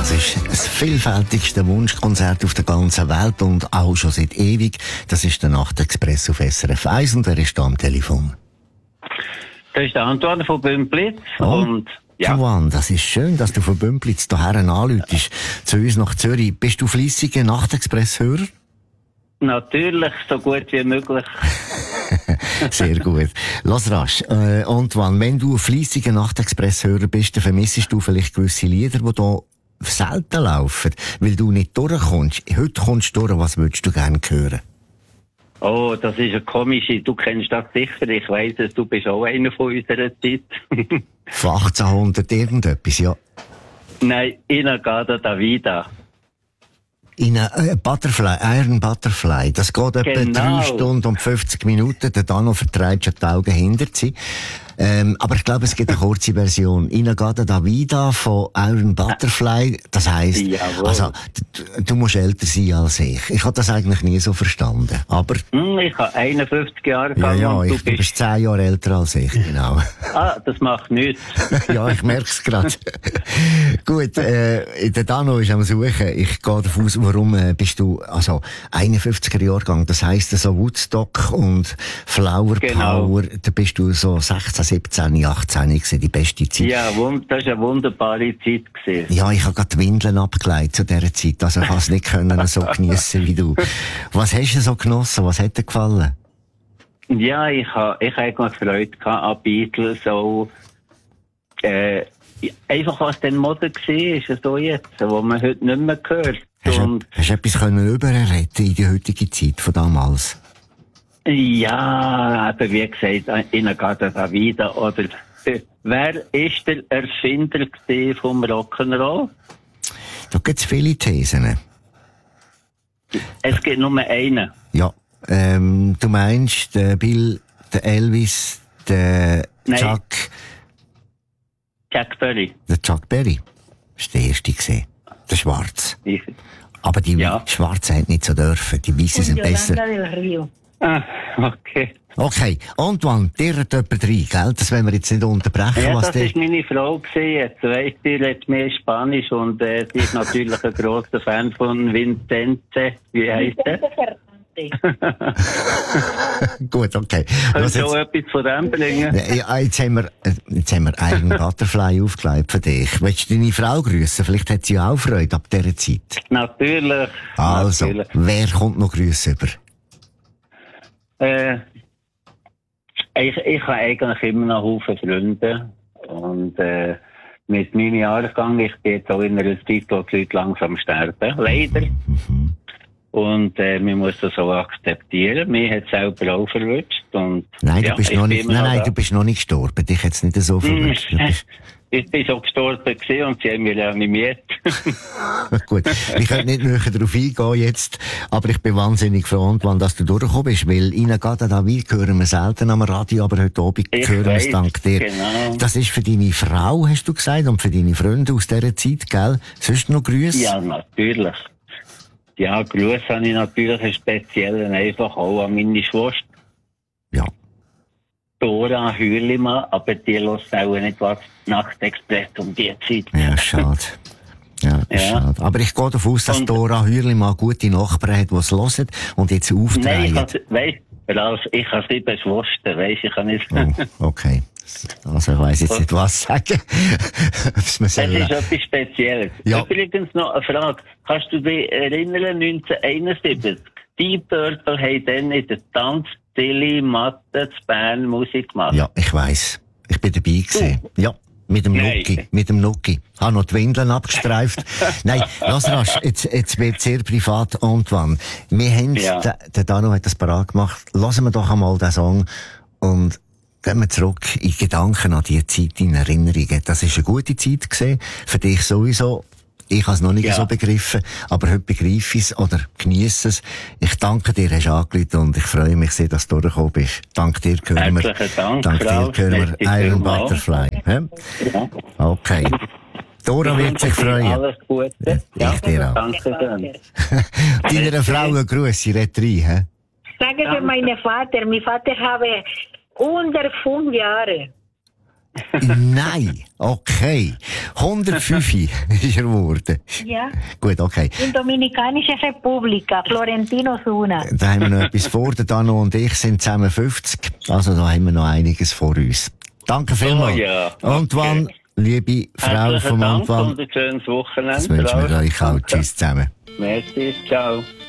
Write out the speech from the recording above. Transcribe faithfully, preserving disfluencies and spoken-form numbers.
Das ist das vielfältigste Wunschkonzert auf der ganzen Welt und auch schon seit ewig. Das ist der Nachtexpress auf S R F eins und wer ist da am Telefon? Das ist der Antoine von Bümplitz. Oh, und ja. Antoine, das ist schön, dass du von Bümplitz hierher anrufst, zu uns nach Zürich. Bist du fleissiger Nachtexpress-Hörer? Natürlich, so gut wie möglich. Sehr gut. Lass rasch. Äh, Antoine, wenn du ein fleissiger Nachtexpress-Hörer bist, dann vermissest du vielleicht gewisse Lieder, die hier selten laufen, weil du nicht durchkommst. Heute kommst du durch, was würdest du gerne hören? Oh, das ist eine komische, du kennst das sicher, ich weiss es, du bist auch einer von unserer Zeit. Von achtzehnhundert irgendetwas, ja. Nein, In-A-Gadda da Vida. In a, äh, Butterfly, Iron Butterfly. Das geht etwa Genau. drei Stunden und fünfzig Minuten. Der Dano vertreibt schon die Augen hinter sie. Ähm, aber ich glaube, es gibt eine kurze Version. In-A-Gadda da Vida von Iron Butterfly. Das heisst, Jawohl. also, du, du musst älter sein als ich. Ich habe das eigentlich nie so verstanden. Aber, Hm, ich habe einundfünfzig Jahre ja, gegangen ja, und ich, du du bist... bist zehn Jahre älter als ich, genau. Ah, das macht nichts. Ja, ich merk's gerade. Gut, äh, der Dano ist am Suchen. Ich gehe davon aus, warum äh, bist du, also, einundfünfziger Jahrgang. Das heisst, so Woodstock und Flower Genau. Power, da bist du so sechzehn, siebzehn, achtzehn gewesen, die beste Zeit. Ja, wund- das war eine wunderbare Zeit gewesen. Ja, ich habe gerade die Windeln abgelegt zu dieser Zeit, also ich habe es nicht können so geniessen wie du. Was hast du so genossen? Was hat dir gefallen? Ja, ich habe ich ha eigentlich Freude gehabt an Beatles, so, äh, einfach was dann Mode war, ist so jetzt, wo man heute nicht mehr hört. Hast du, Und, hast du etwas können überretten in die heutige Zeit von damals? ja, aber wie gesagt, In-A-Gadda da Vida, oder, äh, wer ist der Erfinder gewesen vom Rock'n'Roll? Da gibt's viele Thesen. Es gibt nur einen. Ja, ähm, du meinst, der Bill, der Elvis, der Nein. Chuck, Chuck Berry. der Chuck Berry. Das war der erste gewesen. Der Schwarz. Ich, Aber die Ja. Schwarzen hätten nicht so dürfen. Die Weißen sind besser. Del Rio. ah, okay. Okay, Antoine, dir hat jemand rein, gell? Das wollen wir jetzt nicht unterbrechen. Ja, was das der... ist meine Frau gewesen. Jetzt weiss sie redet mehr Spanisch und äh, sie ist natürlich ein grosser Fan von Vincente. Wie heisst der? Gut, okay. Kannst Was du auch jetzt... etwas von dem bringen? Ja, jetzt haben wir, äh, jetzt haben wir Iron Butterfly aufgelegt für dich. Willst du deine Frau grüßen? Vielleicht hat sie auch Freude ab dieser Zeit. Natürlich. Also, Natürlich. wer kommt noch Grüße über? Äh, ich, ich habe eigentlich immer noch Haufen Freunde. Und äh, mit meinem Jahrgang, ich bin jetzt auch in einer Zeit, wo die Leute langsam sterben. Leider. Mhm. Und äh, man muss das auch akzeptieren. Mir hat es selber auch verwünscht. Und, Nein, ja, du bist ich noch bin nicht, immer nein, noch nein, da. du bist noch nicht gestorben. Dich hat's nicht so verwünscht. Du bist... Ich bin schon gestorben gewesen und sie haben mich reanimiert. Gut, ich könnte nicht näher darauf eingehen jetzt, aber ich bin wahnsinnig froh, Antoine, dass du durchgekommen bist, weil In-A-Gadda da Vida hören wir selten am Radio, aber heute Abend Ich hören wir es weiss, dank dir. genau. Das ist für deine Frau, hast du gesagt, und für deine Freunde aus dieser Zeit, gell? Sonst noch Grüße? Ja, natürlich. Ja, Gruß habe ich natürlich einen speziellen, einfach auch an meine Schwester. Ja. Dora Hürlimann, aber die lässt auch nicht was Nachtexpress um die Zeit. Ja, schade. Ja, das ist Ja. schade. Aber ich gehe davon aus, dass Und- Dora Hürlimann gute Nachbarn hat, die es hören und jetzt Nein, ich aufdrehen. habe, weißt, Ralf, ich habe sieben Schwestern, weißt, ich kann nicht. Oh, okay. Also ich weiss jetzt nicht, was sagen. Ob's mir Es soll- ist etwas Spezielles. Ja. Übrigens noch eine Frage. Kannst du dich erinnern, neunzehnhunderteinundsiebzig? Die Purple haben dann in der Tanzstille Matte zu Bern Musik gemacht. Ja, ich weiss. Ich bin dabei gewesen. Ja. Mit dem Nein. Nuki, mit dem Nuki. Hab noch die Windeln abgestreift. Nein, lass rasch, jetzt, jetzt wird sehr privat, Antoine. Wir haben, Ja. der, der Dano hat das parat gemacht. Lassen wir doch einmal den Song und gehen wir zurück in Gedanken an die Zeit, in Erinnerungen. Das ist eine gute Zeit gewesen. Für dich sowieso. Ich habe es noch nicht Ja. so begriffen, aber heute begreife ich es oder geniesse es. Ich danke dir, hast du angerufen und ich freue mich sehr, dass du durchgekommen bist. Dank dir hören wir, Herzlichen Dank, dank dir Ralf. hören Merci wir Iron vielmals. Butterfly. hä? Ja. Okay. Dora wird sich freuen. Alles Gute. Ich dir auch. Danke schön. Deiner Frau einen Gruß, sie redet rein, hä? Sage für meinen Vater, mein Vater habe unter fünf Jahre. Nein! Okay. hundertfünf ist er geworden. Ja. Gut, okay. In Dominikanische Republik, Florentino Suna. Da haben wir noch etwas vor. Der Dano und ich sind zusammen fünfzig. Also da haben wir noch einiges vor uns. Danke vielmals. Oh, ja. Antoine, Okay. liebe Frau Herzlichen vom Dank Antoine. und ein schönes Wochenende. Das wünschen wir euch auch. Danke. Tschüss zusammen. Merci, ciao.